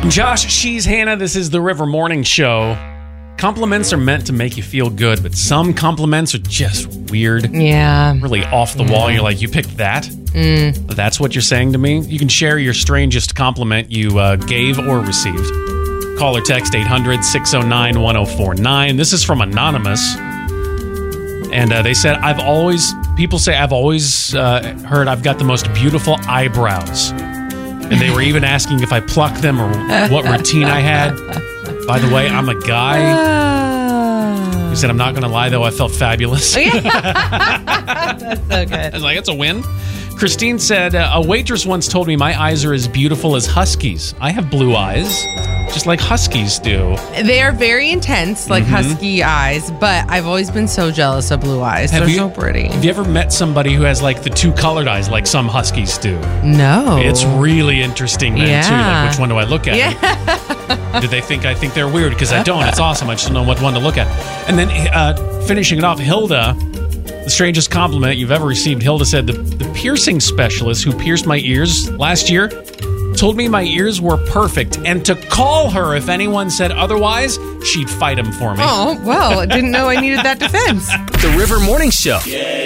Josh, she's Hannah. This is the River Morning Show. Compliments are meant to make you feel good, but some compliments are just weird. Yeah. Really off the wall. You're like, you picked that? That's what you're saying to me? You can share your strangest compliment you gave or received. Call or text 800-609-1049. This is from Anonymous. And they said, people say I've always heard I've got the most beautiful eyebrows. And they were even asking if I plucked them or what routine I had. By the way, I'm a guy. He said, I'm not going to lie, though, I felt fabulous. That's so good. I was like, it's a win. Christine said, a waitress once told me my eyes are as beautiful as huskies. I have blue eyes, just like huskies do. They are very intense, like husky eyes, but I've always been so jealous of blue eyes. They're so pretty. Have you ever met somebody who has like the two colored eyes like some huskies do? No. It's really interesting then, too. Like, which one do I look at? Yeah. Do they think I think they're weird? Because I don't. It's awesome. I just don't know what one to look at. And then finishing it off, Hilda, the strangest compliment you've ever received. Hilda said, the piercing specialist who pierced my ears last year told me my ears were perfect, and to call her if anyone said otherwise, she'd fight him for me. Oh, well, I didn't know I needed that defense. The River Morning Show.